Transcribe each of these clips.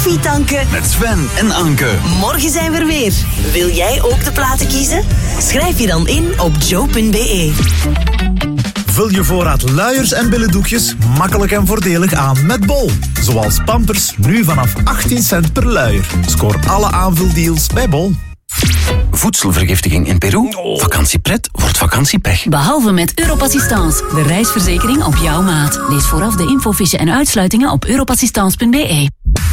koffie tanken met Sven en Anke. Morgen zijn we er weer. Wil jij ook de platen kiezen? Schrijf je dan in op joe.be. Vul je voorraad luiers en billendoekjes makkelijk en voordelig aan met Bol. Zoals Pampers, nu vanaf 18 cent per luier. Scoor alle aanvuldeals bij Bol. Voedselvergiftiging in Peru? Vakantiepret wordt vakantiepech. Behalve met Europassistance, de reisverzekering op jouw maat. Lees vooraf de infofiche en uitsluitingen op europassistance.be.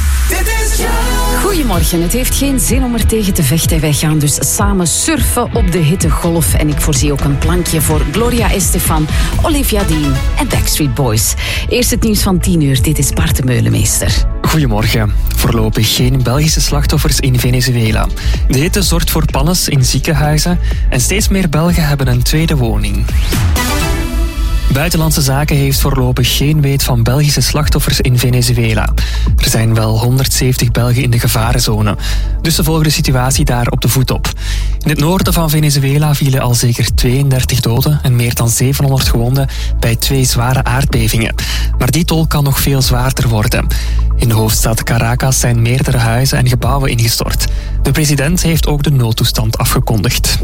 Goedemorgen, het heeft geen zin om er tegen te vechten. Wij gaan dus samen surfen op de hittegolf. En ik voorzie ook een plankje voor Gloria Estefan, Olivia Dean en Backstreet Boys. Eerst het nieuws van 10 uur. Dit is Bart de Meulemeester. Goedemorgen. Voorlopig geen Belgische slachtoffers in Venezuela. De hitte zorgt voor pannes in ziekenhuizen en steeds meer Belgen hebben een tweede woning. Buitenlandse Zaken heeft voorlopig geen weet van Belgische slachtoffers in Venezuela. Er zijn wel 170 Belgen in de gevarenzone, dus ze volgen de situatie daar op de voet op. In het noorden van Venezuela vielen al zeker 32 doden en meer dan 700 gewonden bij 2 zware aardbevingen. Maar die tol kan nog veel zwaarder worden. In de hoofdstad Caracas zijn meerdere huizen en gebouwen ingestort. De president heeft ook de noodtoestand afgekondigd.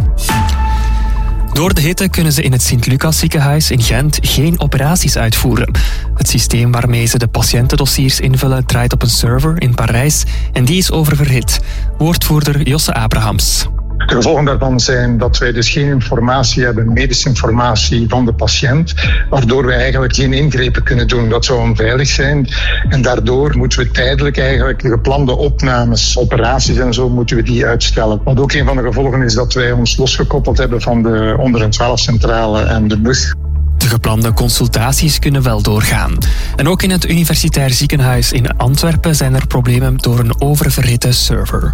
Door de hitte kunnen ze in het Sint-Lucas ziekenhuis in Gent geen operaties uitvoeren. Het systeem waarmee ze de patiëntendossiers invullen draait op een server in Parijs en die is oververhit. Woordvoerder Josse Abrahams. De gevolgen daarvan zijn dat wij dus geen informatie hebben, medische informatie van de patiënt, waardoor wij eigenlijk geen ingrepen kunnen doen. Dat zou onveilig zijn. En daardoor moeten we tijdelijk eigenlijk de geplande opnames, operaties en zo, moeten we die uitstellen. Wat ook een van de gevolgen is dat wij ons losgekoppeld hebben van de 112-centrale en de bus. De geplande consultaties kunnen wel doorgaan. En ook in het Universitair Ziekenhuis in Antwerpen zijn er problemen door een oververhitte server.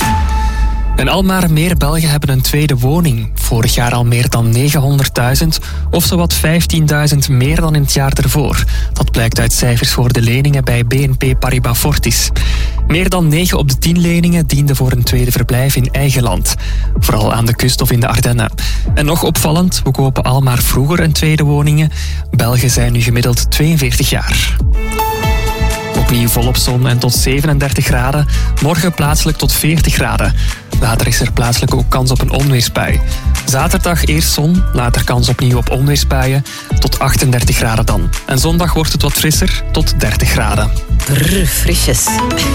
En al maar meer Belgen hebben een tweede woning. Vorig jaar al meer dan 900.000 of zowat 15.000 meer dan in het jaar ervoor. Dat blijkt uit cijfers voor de leningen bij BNP Paribas Fortis. Meer dan 9 op de 10 leningen dienden voor een tweede verblijf in eigen land. Vooral aan de kust of in de Ardennen. En nog opvallend, we kopen al maar vroeger een tweede woning. Belgen zijn nu gemiddeld 42 jaar. Opnieuw volop zon en tot 37 graden. Morgen plaatselijk tot 40 graden. Later is er plaatselijk ook kans op een onweersbui. Zaterdag eerst zon, later kans opnieuw op onweersbuien. Tot 38 graden dan. En zondag wordt het wat frisser, tot 30 graden. Brr, frisjes.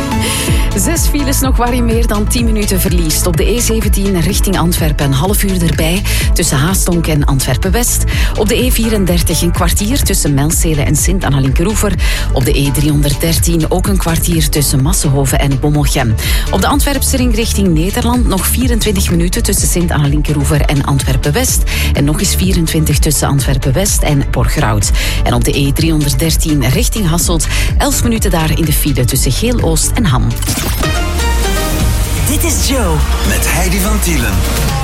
6 files nog waar je meer dan 10 minuten verliest. Op de E17 richting Antwerpen een half uur erbij. Tussen Haastonk en Antwerpen-West. Op de E34 een kwartier tussen Melstelen en Sint-Anna-Linkeroever. Op de E313 ook een kwartier tussen Massenhoven en Bommelgem. Op de Antwerpse ring richting Nederland nog 24 minuten tussen Sint-Anna-Linkeroever en Antwerpen-West. En nog eens 24 tussen Antwerpen-West en Borgerhout. En op de E313 richting Hasselt 11 minuten daar in de file tussen Geel-Oost en Ham. Dit is Joe. Met Heidi van Tielen.